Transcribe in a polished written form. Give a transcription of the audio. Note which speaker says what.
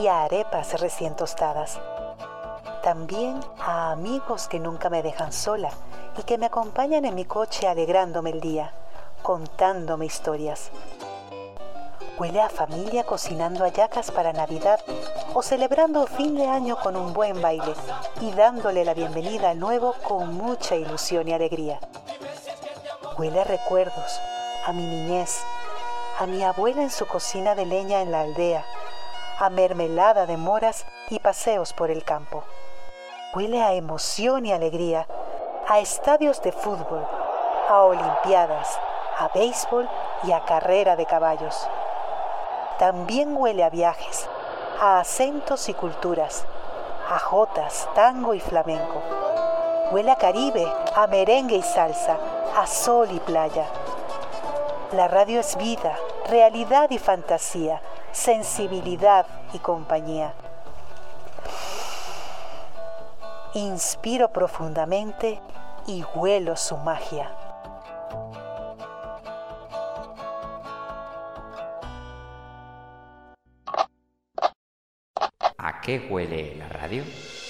Speaker 1: y a arepas recién tostadas. También a amigos que nunca me dejan sola y que me acompañan en mi coche alegrándome el día, contándome historias. Huele a familia cocinando hallacas para Navidad o celebrando fin de año con un buen baile y dándole la bienvenida al nuevo con mucha ilusión y alegría. Huele a recuerdos, a mi niñez, a mi abuela en su cocina de leña en la aldea, a mermelada de moras y paseos por el campo. Huele a emoción y alegría, a estadios de fútbol, a olimpiadas, a béisbol y a carrera de caballos. También huele a viajes, a acentos y culturas, a jotas, tango y flamenco. Huele a Caribe, a merengue y salsa, a sol y playa. La radio es vida, realidad y fantasía, sensibilidad y compañía. Inspiro profundamente y huelo su magia.
Speaker 2: ¿A qué huele la radio?